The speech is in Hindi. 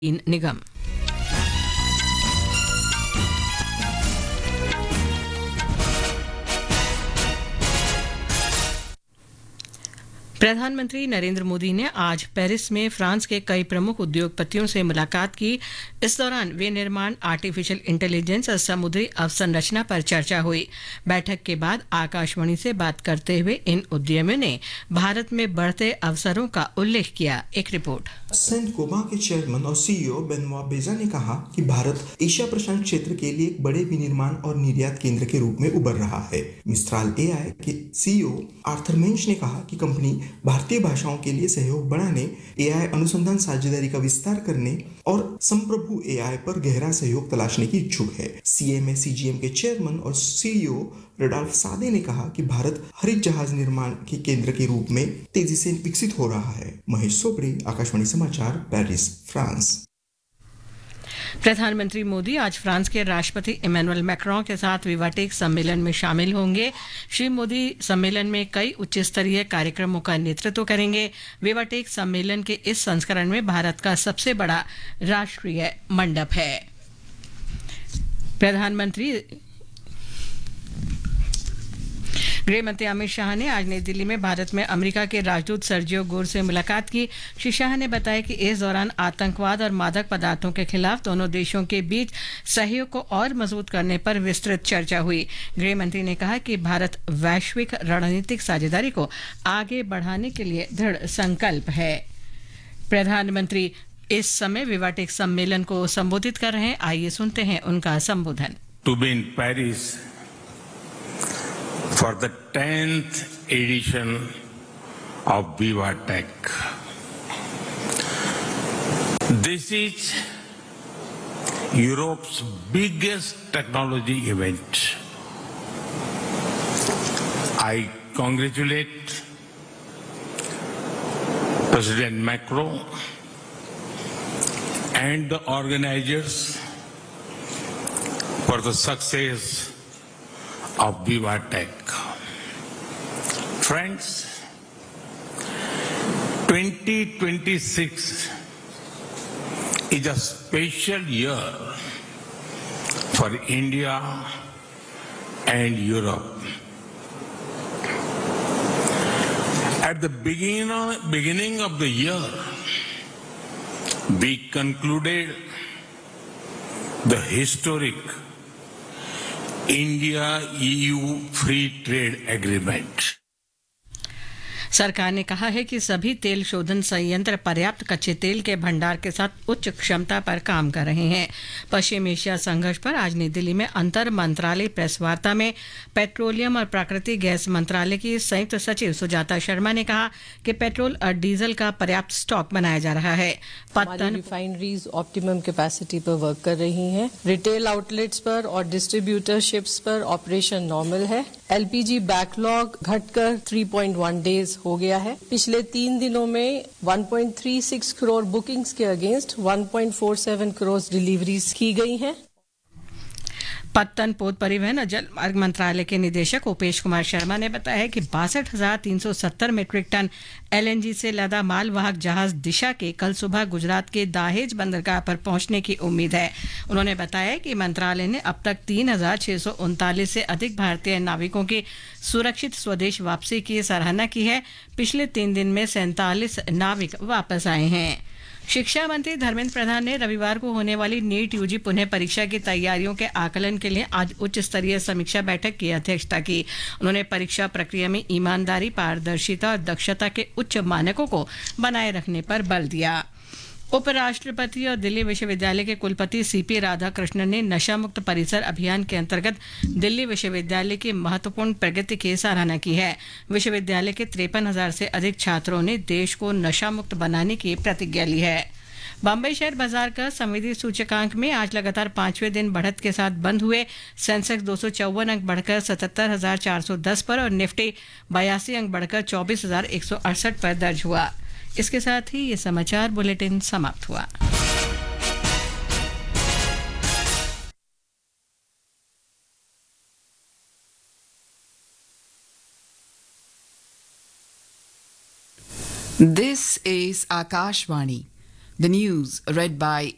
निगम। प्रधानमंत्री नरेंद्र मोदी ने आज पेरिस में फ्रांस के कई प्रमुख उद्योगपतियों से मुलाकात की। इस दौरान विनिर्माण, आर्टिफिशियल इंटेलिजेंस और समुद्री अवसंरचना पर चर्चा हुई। बैठक के बाद आकाशवाणी से बात करते हुए इन उद्यमियों ने भारत में बढ़ते अवसरों का उल्लेख किया। एक रिपोर्ट। सेंट गोबां के चेयरमैन और सीईओ बेनवा बेजा ने कहा कि भारत एशिया प्रशांत क्षेत्र के लिए एक बड़े विनिर्माण और निर्यात केंद्र के रूप में उभर रहा है। मिस्ट्राल एआई के सीईओ आर्थर मेंच ने कहा कि कंपनी भारतीय भाषाओं के लिए सहयोग बढ़ाने, एआई अनुसंधान साझेदारी का विस्तार करने और संप्रभु एआई पर गहरा सहयोग तलाशने की इच्छुक है। सीएमए सीजीएम के चेयरमैन और सीईओ रडॉल्फ सादे ने कहा कि भारत हरित जहाज निर्माण के केंद्र के रूप में तेजी से विकसित हो रहा है। महेश सोबरे, आकाशवाणी समाचार, पेरिस, फ्रांस। प्रधानमंत्री मोदी आज फ्रांस के राष्ट्रपति इमैनुअल मैक्रों के साथ विवाटेक सम्मेलन में शामिल होंगे। श्री मोदी सम्मेलन में कई उच्च स्तरीय कार्यक्रमों का नेतृत्व करेंगे। विवाटेक सम्मेलन के इस संस्करण में भारत का सबसे बड़ा राष्ट्रीय मंडप है। गृहमंत्री अमित शाह ने आज नई दिल्ली में भारत में अमेरिका के राजदूत सर्जियो गोर से मुलाकात की। श्री शाह ने बताया कि इस दौरान आतंकवाद और मादक पदार्थों के खिलाफ दोनों देशों के बीच सहयोग को और मजबूत करने पर विस्तृत चर्चा हुई। गृहमंत्री ने कहा कि भारत वैश्विक रणनीतिक साझेदारी को आगे बढ़ाने के लिए दृढ़ संकल्प है। प्रधानमंत्री इस समय विवाटेक सम्मेलन को संबोधित कर रहे हैं। आइए सुनते हैं उनका संबोधन। To be in Paris for the 10th edition of Vivatech. This is Europe's biggest technology event. I congratulate President Macron and the organizers for the success of Vivatech. Friends, 2026 is a special year for India and Europe. At the beginning of the year, we concluded the historic India-EU Free Trade Agreement. सरकार ने कहा है कि सभी तेल शोधन संयंत्र पर्याप्त कच्चे तेल के भंडार के साथ उच्च क्षमता पर काम कर रहे हैं। पश्चिम एशिया संघर्ष पर आज नई दिल्ली में अंतर मंत्रालय प्रेस वार्ता में पेट्रोलियम और प्राकृतिक गैस मंत्रालय की संयुक्त सचिव सुजाता शर्मा ने कहा कि पेट्रोल और डीजल का पर्याप्त स्टॉक बनाया जा रहा है। रिफाइनरीज ऑप्टिमम कैपेसिटी पर वर्क कर रही हैं। रिटेल आउटलेट्स पर और डिस्ट्रीब्यूटरशिप्स पर ऑपरेशन नॉर्मल है। एलपीजी बैकलॉग घटकर 3.1 डेज हो गया है। पिछले 3 दिनों में 1.36 करोड़ बुकिंग्स के अगेंस्ट 1.47 करोड़ डिलीवरीज की गई हैं। पत्तन, पोत परिवहन और जल मार्ग मंत्रालय के निदेशक उपेश कुमार शर्मा ने बताया कि 62,370 मीट्रिक टन एलएनजी से लदा मालवाहक जहाज दिशा के कल सुबह गुजरात के दाहेज बंदरगाह पर पहुंचने की उम्मीद है। उन्होंने बताया कि मंत्रालय ने अब तक 3,639 से अधिक भारतीय नाविकों की सुरक्षित स्वदेश वापसी की सराहना की है। पिछले 3 दिन में 47 नाविक वापस आए हैं। शिक्षा मंत्री धर्मेंद्र प्रधान ने रविवार को होने वाली नीट यूजी पुनः परीक्षा की तैयारियों के आकलन के लिए आज उच्च स्तरीय समीक्षा बैठक की अध्यक्षता की। उन्होंने परीक्षा प्रक्रिया में ईमानदारी, पारदर्शिता और दक्षता के उच्च मानकों को बनाए रखने पर बल दिया। उपराष्ट्रपति और दिल्ली विश्वविद्यालय के कुलपति सीपी राधाकृष्णन ने नशा मुक्त परिसर अभियान के अंतर्गत दिल्ली विश्वविद्यालय की महत्वपूर्ण प्रगति की सराहना की है। विश्वविद्यालय के 53,000 से अधिक छात्रों ने देश को नशा मुक्त बनाने की प्रतिज्ञा ली है। बम्बई शेयर बाजार का संवेदी सूचकांक में आज लगातार 5वें दिन बढ़त के साथ बंद हुए। सेंसेक्स 254 अंक बढ़कर 77,410 पर और निफ्टी 82 अंक बढ़कर 24,168 पर दर्ज हुआ। इसके साथ ही ये समाचार बुलेटिन समाप्त हुआ। This is Akashvani. The news read by